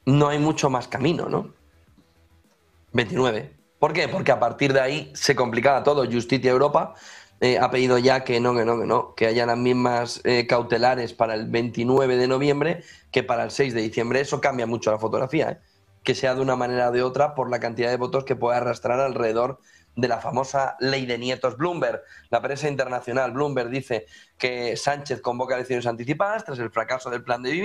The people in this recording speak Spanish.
no hay mucho más camino, ¿no? 29. ¿Por qué? Porque a partir de ahí se complicaba todo. Justicia Europa ha pedido ya que haya las mismas cautelares para el 29 de noviembre que para el 6 de diciembre. Eso cambia mucho la fotografía, ¿eh? Que sea de una manera o de otra por la cantidad de votos que puede arrastrar alrededor de la famosa ley de nietos. Bloomberg, la prensa internacional, Bloomberg dice que Sánchez convoca elecciones anticipadas tras el fracaso del plan de vivienda.